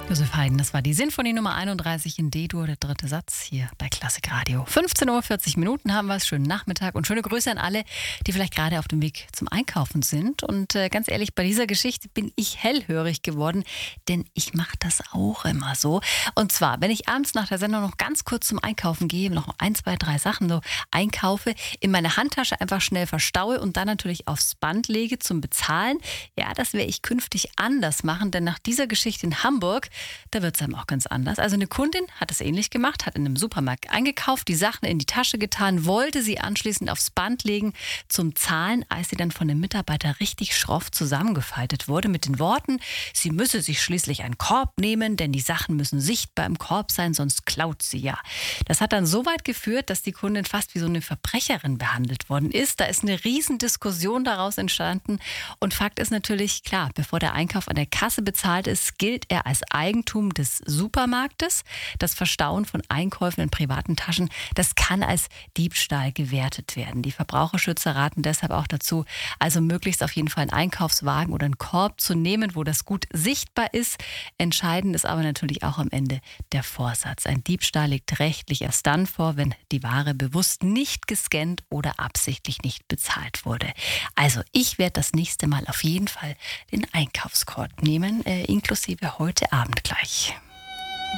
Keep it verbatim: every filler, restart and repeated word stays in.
Josef Haydn, das war die Sinfonie Nummer einunddreißig in D-Dur, der dritte Satz hier bei Klassik Radio. fünfzehn Uhr vierzig Minuten haben wir es, schönen Nachmittag und schöne Grüße an alle, die vielleicht gerade auf dem Weg zum Einkaufen sind. Und äh, ganz ehrlich, bei dieser Geschichte bin ich hellhörig geworden, denn ich mache das auch immer so. Und zwar, wenn ich abends nach der Sendung noch ganz kurz zum Einkaufen gehe, noch ein, zwei, drei Sachen so einkaufe, in meine Handtasche einfach schnell verstaue und dann natürlich aufs Band lege zum Bezahlen. Ja, das werde ich künftig anders machen, denn nach dieser Geschichte in Hamburg, da wird es einem auch ganz anders. Also eine Kundin hat es ähnlich gemacht, hat in einem Supermarkt eingekauft, die Sachen in die Tasche getan, wollte sie anschließend aufs Band legen zum Zahlen, als sie dann von dem Mitarbeiter richtig schroff zusammengefaltet wurde mit den Worten, sie müsse sich schließlich einen Korb nehmen, denn die Sachen müssen sichtbar im Korb sein, sonst klaut sie ja. Das hat dann so weit geführt, dass die Kundin fast wie so eine Verbrecherin behandelt worden ist. Da ist eine Riesendiskussion daraus entstanden und Fakt ist natürlich, klar, bevor der Einkauf an der Kasse bezahlt ist, gilt er als Eigentum des Supermarktes. Das Verstauen von Einkäufen in privaten Taschen, das kann als Diebstahl gewertet werden. Die Verbraucherschützer raten deshalb auch dazu, also möglichst auf jeden Fall einen Einkaufswagen oder einen Korb zu nehmen, wo das gut sichtbar ist. Entscheidend ist aber natürlich auch am Ende der Vorsatz. Ein Diebstahl liegt rechtlich erst dann vor, wenn die Ware bewusst nicht gescannt oder absichtlich nicht bezahlt wurde. Also ich werde das nächste Mal auf jeden Fall den Einkaufskorb nehmen, äh, inklusive heute Abend gleich.